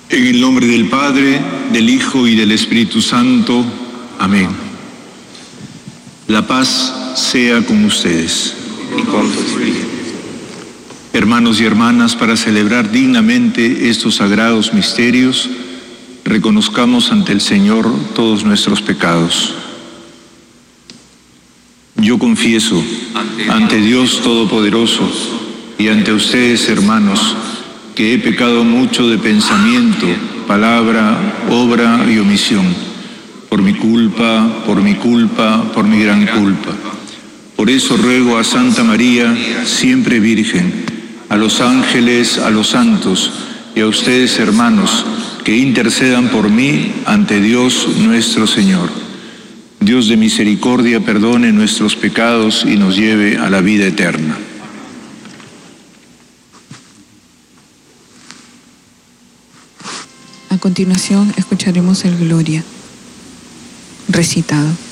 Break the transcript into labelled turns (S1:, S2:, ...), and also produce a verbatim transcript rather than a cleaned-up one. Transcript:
S1: En el nombre del Padre, del Hijo y del Espíritu Santo. Amén. La paz sea con ustedes.
S2: Y con tu espíritu.
S1: Hermanos y hermanas, para celebrar dignamente estos sagrados misterios, reconozcamos ante el Señor todos nuestros pecados. Yo confieso ante Dios Todopoderoso y ante ustedes, hermanos, que he pecado mucho de pensamiento, palabra, obra y omisión, por mi culpa, por mi culpa, por mi gran culpa. Por eso ruego a Santa María, siempre Virgen, a los ángeles, a los santos y a ustedes, hermanos, que intercedan por mí ante Dios nuestro Señor. Dios de misericordia, perdone nuestros pecados y nos lleve a la vida eterna.
S3: A continuación escucharemos el Gloria recitado.